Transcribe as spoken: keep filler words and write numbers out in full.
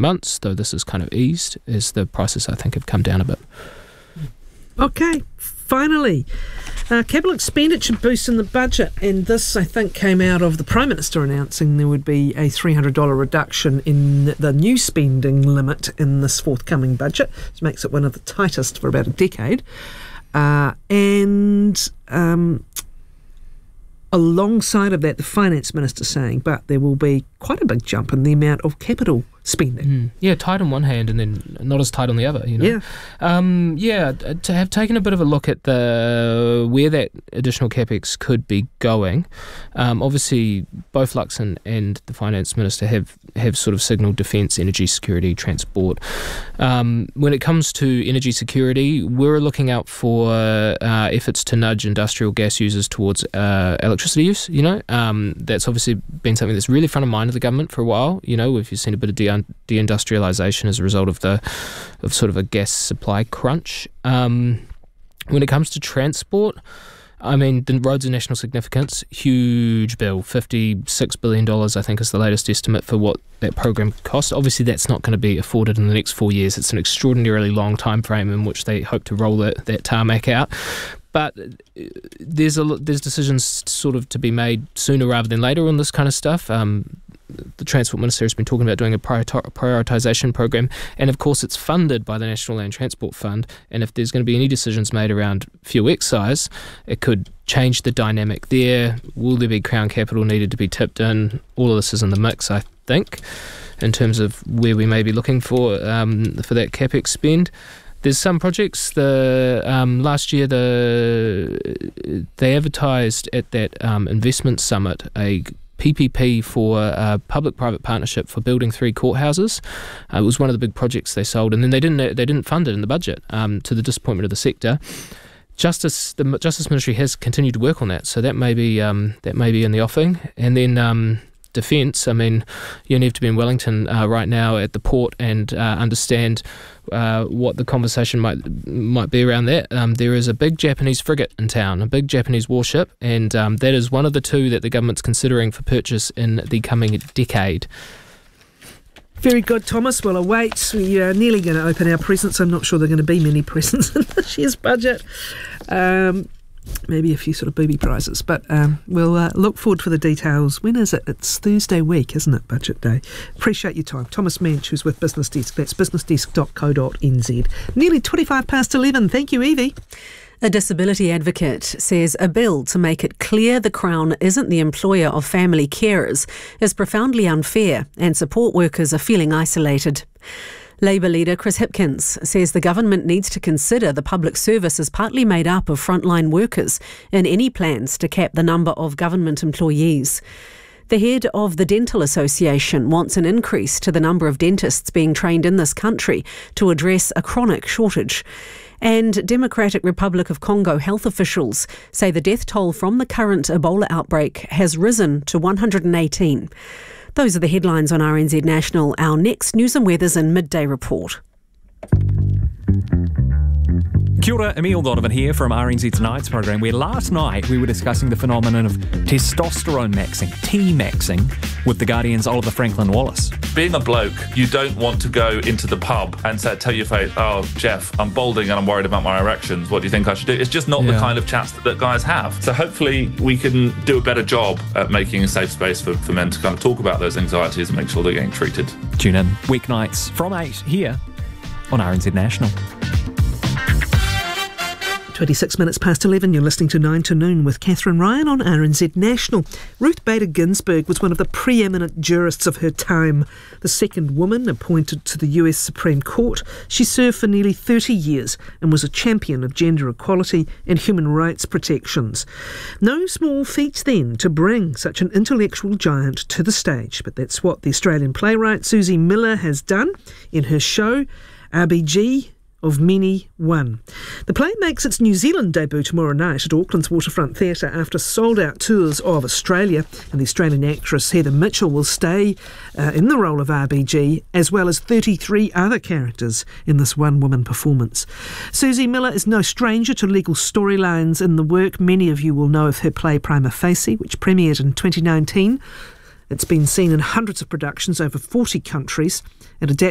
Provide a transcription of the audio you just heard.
months, though this has kind of eased as the prices, I think, have come down a bit. Okay, finally, uh, capital expenditure boost in the budget, and this, I think, came out of the Prime Minister announcing there would be a three hundred dollars reduction in the new spending limit in this forthcoming budget, which makes it one of the tightest for about a decade. Uh, and um, alongside of that, the Finance Minister saying, but there will be quite a big jump in the amount of capital spending. Mm. Yeah, tight on one hand and then not as tight on the other, you know. Yeah. Um, yeah, to have taken a bit of a look at the where that additional capex could be going, um, obviously both Luxon and the Finance Minister have, have sort of signalled defence, energy security, transport. Um, when it comes to energy security, we're looking out for uh, efforts to nudge industrial gas users towards uh, electricity use, you know. Um, that's obviously been something that's really front of mind of the government for a while, you know. We've seen a bit of de- deindustrialisation as a result of the of sort of a gas supply crunch. Um, when it comes to transport, I mean, the roads of national significance, huge bill, fifty-six billion dollars I think is the latest estimate for what that program cost. Obviously, that's not going to be afforded in the next four years. It's an extraordinarily long time frame in which they hope to roll that, that tarmac out. But there's a there's decisions sort of to be made sooner rather than later on this kind of stuff. Um, the Transport Minister has been talking about doing a prioritisation program, and of course it's funded by the National Land Transport Fund, and if there's going to be any decisions made around fuel excise, it could change the dynamic there. Will there be Crown capital needed to be tipped in? All of this is in the mix, I think, in terms of where we may be looking for um, for that capex spend. There's some projects. The um, last year, the they advertised at that um, investment summit a P P P for a public-private partnership for building three courthouses. Uh, it was one of the big projects they sold, and then they didn't they didn't fund it in the budget, um, to the disappointment of the sector. Justice, the Justice Ministry has continued to work on that, so that may be um, that may be in the offing. And then um, defence. I mean, you need to be in Wellington uh, right now at the port and uh, understand uh, what the conversation might might be around that. Um, there is a big Japanese frigate in town, a big Japanese warship, and um, that is one of the two that the government's considering for purchase in the coming decade. Very good, Thomas. We'll await. We are nearly going to open our presents. I'm not sure there are going to be many presents in this year's budget. Um, maybe a few sort of booby prizes. But um, we'll uh, look forward for the details. When is it? It's Thursday week, isn't it? Budget day. Appreciate your time. Thomas Mensch, who's with Business Desk. That's business desk dot co dot n z. Nearly twenty-five past eleven. Thank you, Evie. A disability advocate says a bill to make it clear the Crown isn't the employer of family carers is profoundly unfair and support workers are feeling isolated. Labour leader Chris Hipkins says the government needs to consider the public service is partly made up of frontline workers in any plans to cap the number of government employees. The head of the Dental Association wants an increase to the number of dentists being trained in this country to address a chronic shortage. And Democratic Republic of Congo health officials say the death toll from the current Ebola outbreak has risen to one hundred eighteen. Those are the headlines on R N Z National. Our next News and Weather's and Midday Report. Kia ora, Emile Donovan here from R N Z Tonight's program, where last night we were discussing the phenomenon of testosterone maxing, T-maxing, with The Guardian's Oliver Franklin-Wallace. Being a bloke, you don't want to go into the pub and say, tell your face, oh, Jeff, I'm balding and I'm worried about my erections. What do you think I should do? It's just not yeah. the kind of chats that, that guys have. So hopefully we can do a better job at making a safe space for, for men to kind of talk about those anxieties and make sure they're getting treated. Tune in weeknights from eight here on R N Z National. twenty-six minutes past eleven, you're listening to nine to noon with Catherine Ryan on R N Z National. Ruth Bader Ginsburg was one of the preeminent jurists of her time, the second woman appointed to the U S Supreme Court. She served for nearly thirty years and was a champion of gender equality and human rights protections. No small feat then to bring such an intellectual giant to the stage, but that's what the Australian playwright Susie Miller has done in her show R B G of Many One. The play makes its New Zealand debut tomorrow night at Auckland's Waterfront Theatre after sold-out tours of Australia, and the Australian actress Heather Mitchell will stay uh, in the role of R B G, as well as thirty-three other characters in this one-woman performance. Susie Miller is no stranger to legal storylines in the work. Many of you will know of her play Prima Facie, which premiered in twenty nineteen. It's been seen in hundreds of productions over forty countries. It adapts